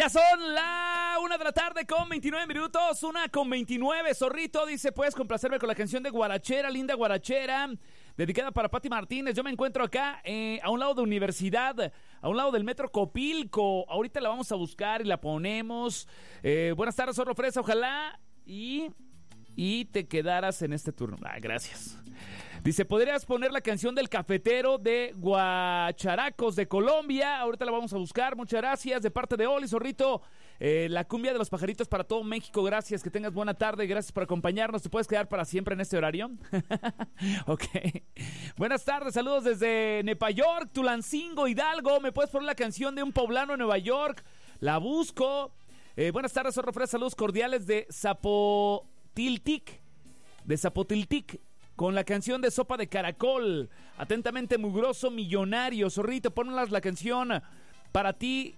Ya son la 1 de la tarde con 29 minutos, 1:29. Zorrito dice, puedes complacerme con la canción de Guarachera, linda Guarachera, dedicada para Pati Martínez. Yo me encuentro acá a un lado de Universidad, a un lado del Metro Copilco. Ahorita la vamos a buscar y la ponemos. Buenas tardes, Zorro Fresa, ojalá y te quedaras en este turno. Gracias. Dice, ¿podrías poner la canción del cafetero de Guacharacos de Colombia? Ahorita la vamos a buscar, muchas gracias. De parte de Oli, Zorrito, la cumbia de los pajaritos para todo México. Gracias, que tengas buena tarde, gracias por acompañarnos. ¿Te puedes quedar para siempre en este horario? Ok. Buenas tardes, saludos desde Nueva York, Tulancingo, Hidalgo. ¿Me puedes poner la canción de un poblano en Nueva York? La busco. Buenas tardes, Zorro Fresa, saludos cordiales de Zapotiltic. Con la canción de Sopa de Caracol. Atentamente, mugroso millonario. Zorrito, ponlas la canción para ti.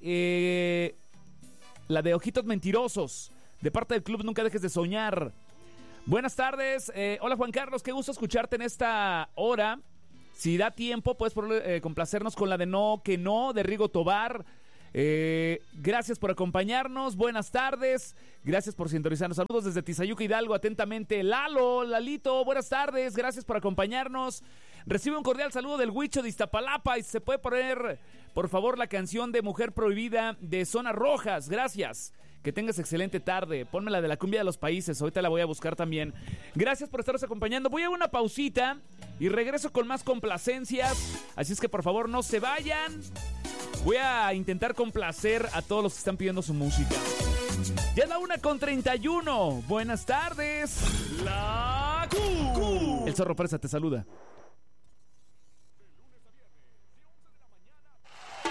La de Ojitos Mentirosos. De parte del club Nunca Dejes de Soñar. Buenas tardes. Hola, Juan Carlos. Qué gusto escucharte en esta hora. Si da tiempo, puedes complacernos con la de No, que no, de Rigo Tobar. Gracias por acompañarnos, buenas tardes, gracias por sintonizarnos, saludos desde Tizayuca, Hidalgo, atentamente Lalito, buenas tardes, gracias por acompañarnos. Recibe un cordial saludo del Huicho de Iztapalapa y se puede poner, por favor, la canción de Mujer Prohibida de Zonas Rojas, gracias. Que tengas excelente tarde. Ponme la de la cumbia de los países. Ahorita la voy a buscar también. Gracias por estaros acompañando. Voy a una pausita y regreso con más complacencias. Así es que por favor no se vayan. Voy a intentar complacer a todos los que están pidiendo su música. Ya es la 1:31. Buenas tardes. La Q. El Zorro Fresa te saluda.